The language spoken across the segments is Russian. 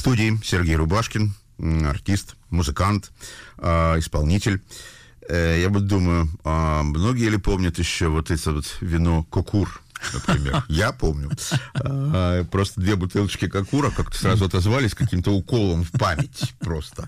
студии Сергей Рубашкин, артист, музыкант, исполнитель. Я вот думаю, многие ли помнят еще вот это вот вино «Кукур», например? Я помню. Просто 2 бутылочки «Кукура» как-то сразу отозвались каким-то уколом в память просто.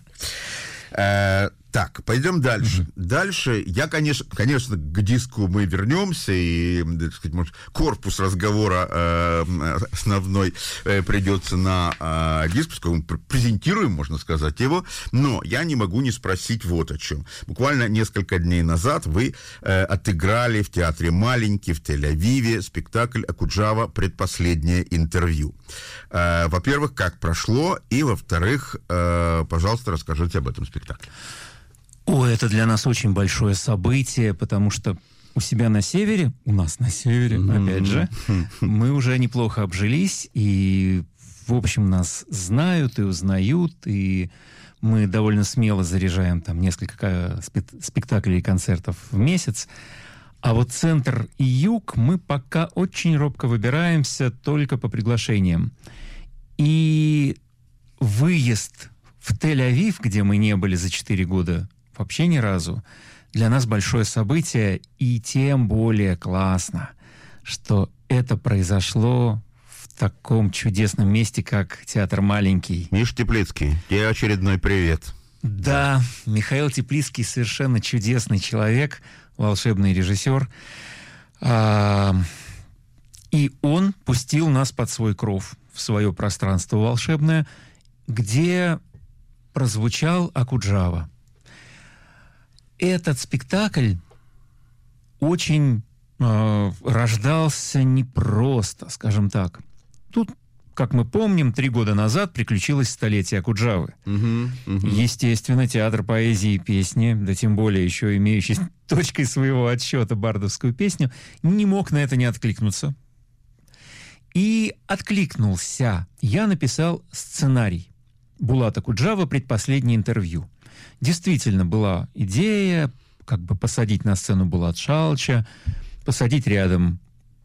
Так, пойдем дальше. Дальше я, конечно, к диску мы вернемся, и, так сказать, может, корпус разговора основной придется на диск, поскольку мы презентируем, можно сказать, его, но я не могу не спросить вот о чем. Буквально несколько дней назад вы отыграли в театре «Маленький» в Тель-Авиве спектакль «Окуджава. Предпоследнее интервью». Во-первых, как прошло, и, во-вторых, пожалуйста, расскажите об этом спектакле. Это для нас очень большое событие, потому что у нас на севере, опять же, мы уже неплохо обжились, и, в общем, нас знают и узнают, и мы довольно смело заряжаем там несколько спектаклей и концертов в месяц. А вот центр и юг мы пока очень робко выбираемся только по приглашениям. И выезд в Тель-Авив, где мы не были за 4 года вообще ни разу, для нас большое событие, и тем более классно, что это произошло в таком чудесном месте, как театр «Маленький». Миш Теплицкий, тебе очередной привет. Да, Михаил Теплицкий совершенно чудесный человек, волшебный режиссер. И он пустил нас под свой кров, в свое пространство волшебное, где прозвучал «Окуджава». Этот спектакль очень рождался непросто, скажем так. Тут, как мы помним, 3 года назад приключилось столетие Окуджавы. Естественно, театр поэзии и песни, да тем более еще имеющий точкой своего отсчета бардовскую песню, не мог на это не откликнуться. И откликнулся. Я написал сценарий. Булат Окуджава «Предпоследнее интервью». Действительно была идея как бы посадить на сцену Булат Шалча, посадить рядом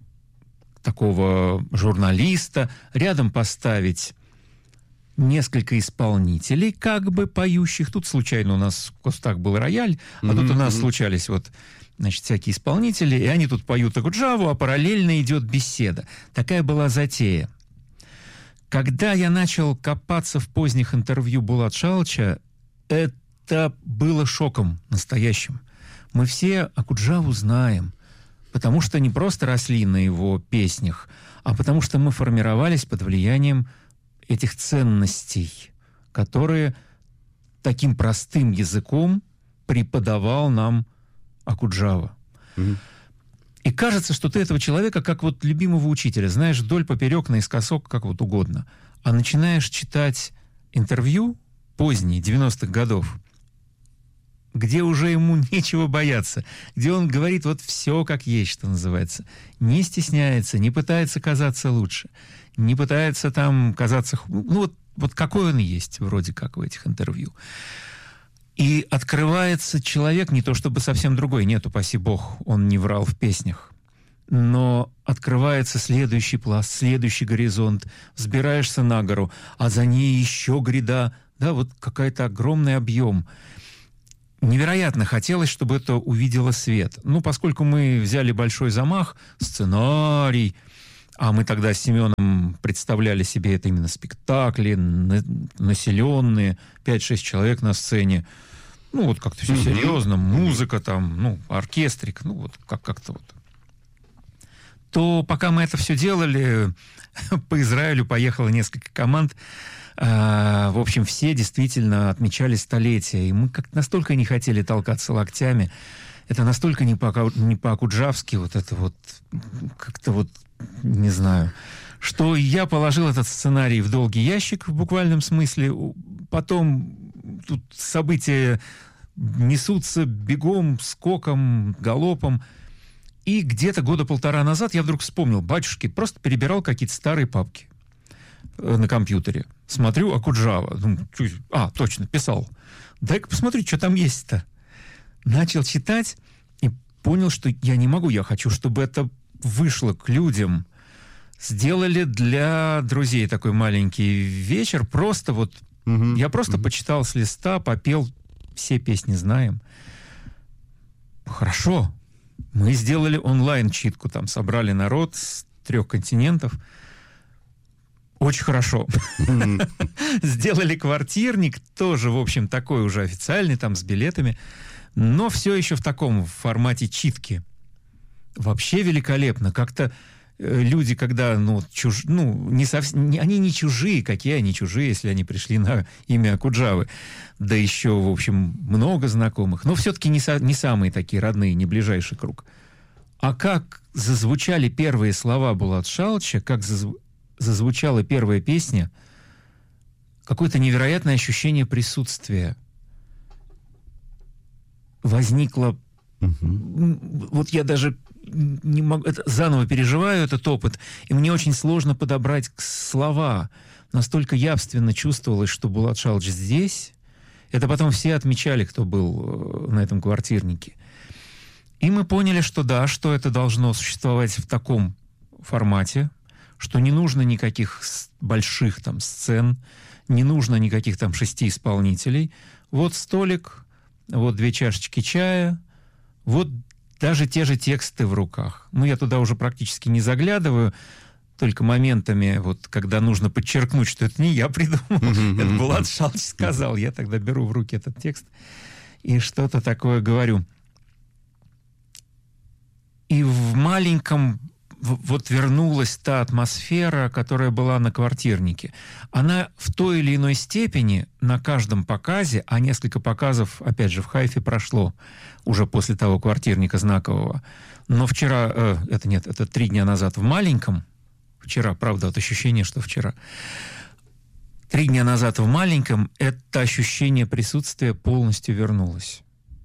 такого журналиста, рядом поставить несколько исполнителей, как бы поющих. Тут случайно у нас в кустах был рояль, а тут у нас случались всякие исполнители, и они тут поют Окуджаву, а параллельно идет беседа. Такая была затея. Когда я начал копаться в поздних интервью Булат Шалча, это было шоком настоящим. Мы все Окуджаву знаем, потому что не просто росли на его песнях, а потому что мы формировались под влиянием этих ценностей, которые таким простым языком преподавал нам Окуджава. И кажется, что ты этого человека, как вот любимого учителя, знаешь вдоль, поперек, наискосок, как вот угодно. А начинаешь читать интервью поздние, 90-х годов, где уже ему нечего бояться, где он говорит вот все как есть, что называется. Не стесняется, не пытается казаться лучше, не пытается там казаться... вот какой он есть, вроде как, в этих интервью. И открывается человек не то чтобы совсем другой, нет, упаси бог, он не врал в песнях, но открывается следующий пласт, следующий горизонт, взбираешься на гору, а за ней еще гряда, да, вот какой-то огромный объем. Невероятно хотелось, чтобы это увидело свет. Поскольку мы взяли большой замах, сценарий, а мы тогда с Семеном представляли себе это именно спектакли, населенные, 5-6 человек на сцене, как-то все серьезно, музыка там, оркестрик, как-то вот. То пока мы это все делали, по Израилю поехало несколько команд. В общем, все действительно отмечали столетие. И мы как-то настолько не хотели толкаться локтями. Это настолько не по-окуджавски, вот это вот, как-то вот, не знаю, что я положил этот сценарий в долгий ящик, в буквальном смысле. Потом тут события несутся бегом, скоком, галопом. И где-то 1.5 года назад я вдруг вспомнил, батюшки, просто перебирал какие-то старые папки на компьютере. Смотрю, Окуджава. Точно, писал. Дай-ка посмотрю, что там есть-то. Начал читать и понял, что я не могу. Я хочу, чтобы это вышло к людям сделали для друзей такой маленький вечер. Просто вот я просто почитал с листа, попел, все песни знаем. Хорошо. Мы сделали онлайн-читку, там собрали народ с 3 континентов. Очень хорошо. Сделали квартирник, тоже, в общем, такой уже официальный, там с билетами, но все еще в таком формате читки. Вообще великолепно. Как-то люди, когда, они не чужие, какие они чужие, если они пришли на имя Окуджавы. Да еще, в общем, много знакомых. Но все-таки не самые такие родные, не ближайший круг. А как зазвучали первые слова Булат Шалча, как зазвучала первая песня, какое-то невероятное ощущение присутствия возникло. Вот я даже не могу, заново переживаю этот опыт, и мне очень сложно подобрать слова. Настолько явственно чувствовалось, что Булат Шалч здесь. Это потом все отмечали, кто был на этом квартирнике. И мы поняли, что да, что это должно существовать в таком формате, что не нужно никаких больших там сцен, не нужно никаких там 6 исполнителей. Вот столик, вот 2 чашечки чая, вот даже те же тексты в руках. Ну, я туда уже практически не заглядываю, только моментами, вот, когда нужно подчеркнуть, что это не я придумал, это Булат Шалч сказал. Я тогда беру в руки этот текст и что-то такое говорю. И в маленьком вот вернулась та атмосфера, которая была на квартирнике. Она в той или иной степени на каждом показе, а несколько показов, опять же, в Хайфе прошло уже после того квартирника знакового. Но вчера, это 3 дня назад в маленьком, вчера, правда, от ощущения, что вчера, 3 дня назад в маленьком, это ощущение присутствия полностью вернулось.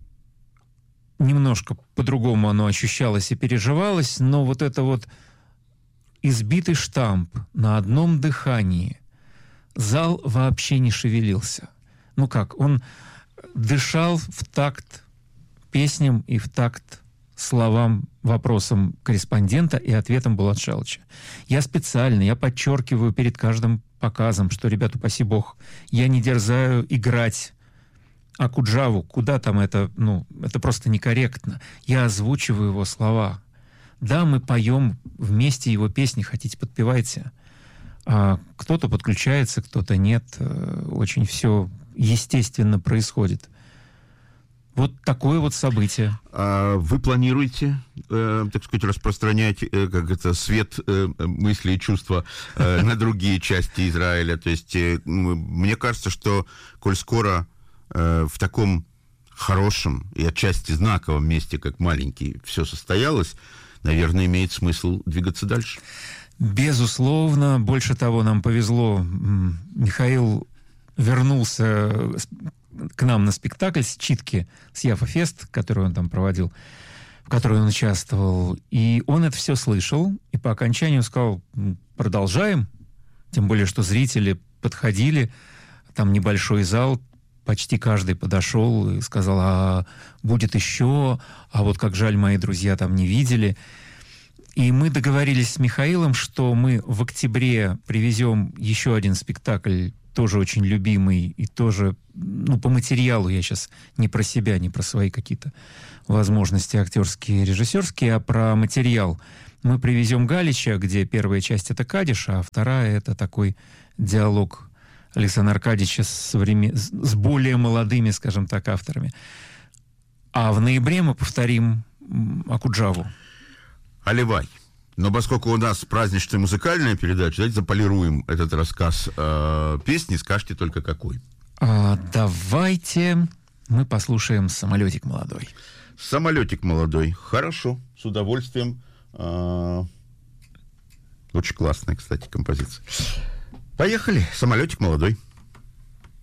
Немножко по-другому оно ощущалось и переживалось, но вот это вот избитый штамп на одном дыхании. Зал вообще не шевелился. Ну как, он дышал в такт песням и в такт словам, вопросам корреспондента и ответам Булат Шалча. Я подчеркиваю перед каждым показом, что, ребята, упаси бог, я не дерзаю играть Окуджаву, куда там это просто некорректно. Я озвучиваю его слова. Да, мы поем вместе его песни, хотите, подпевайте. А кто-то подключается, кто-то нет. Очень все естественно происходит. Вот такое вот событие. А вы планируете, так сказать, распространять свет мысли и чувства на другие части Израиля? То есть мне кажется, что коль скоро в таком хорошем и отчасти знаковом месте, как маленький, все состоялось, наверное, имеет смысл двигаться дальше. Безусловно. Больше того, нам повезло. Михаил вернулся к нам на спектакль с читки с Яфа-фест, который он там проводил, в которой он участвовал. И он это все слышал, и по окончанию сказал: продолжаем. Тем более, что зрители подходили, там небольшой зал, почти каждый подошел и сказал: а будет еще, а вот как жаль, мои друзья там не видели. И мы договорились с Михаилом, что мы в октябре привезем еще один спектакль, тоже очень любимый, и тоже, по материалу, я сейчас не про себя, не про свои какие-то возможности актерские, режиссерские, а про материал. Мы привезем Галича, где первая часть — это Кадиш, а вторая — это такой диалог Александра Аркадьевича с более молодыми, скажем так, авторами. А в ноябре мы повторим Окуджаву. Аливай. Но поскольку у нас праздничная музыкальная передача, давайте заполируем этот рассказ песни. Скажите только какой. Давайте мы послушаем «Самолетик молодой». «Самолетик молодой». Хорошо, с удовольствием. Очень классная, кстати, композиция. Поехали. «Самолетик молодой».